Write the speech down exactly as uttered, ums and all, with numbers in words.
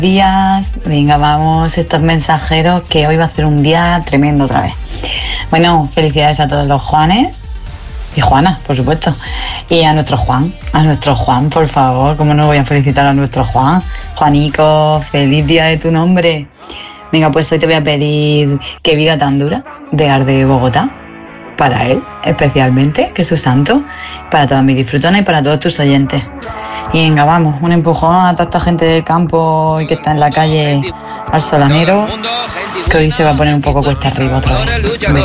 días, venga, vamos, estos mensajeros, que hoy va a ser un día tremendo otra vez. Bueno, felicidades a todos los Juanes y Juanas, por supuesto, y a nuestro Juan, a nuestro Juan, por favor, ¿cómo no voy a felicitar a nuestro Juan? Juanico, feliz día de tu nombre. Venga, pues hoy te voy a pedir Qué vida tan dura, de Arde Bogotá, para él, especialmente, que es su santo, para todas mis disfrutonas y para todos tus oyentes. Y venga, vamos, un empujón a toda esta gente del campo y que está en la calle al solanero, que hoy se va a poner un poco cuesta arriba otra vez. Un